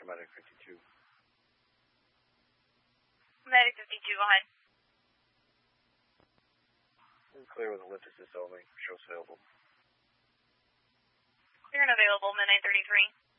Medic 52. Medic 52, go ahead. Clear with a lift assist only. Shows available. Clear and available, Midnight 33.